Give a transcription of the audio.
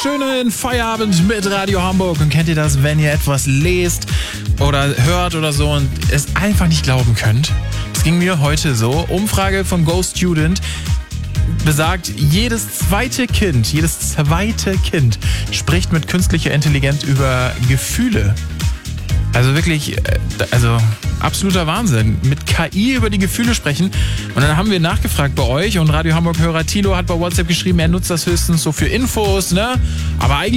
schönen Feierabend mit Radio Hamburg. Und kennt ihr das, wenn ihr etwas lest oder hört oder so und es einfach nicht glauben könnt? Das ging mir heute so. Umfrage von Go Student besagt, jedes zweite Kind spricht mit künstlicher Intelligenz über Gefühle. Also wirklich, absoluter Wahnsinn. Mit KI über die Gefühle sprechen. Und dann haben wir nachgefragt bei euch und Radio Hamburg-Hörer Thilo hat bei WhatsApp geschrieben, er nutzt das höchstens so für Infos, ne? Aber eigentlich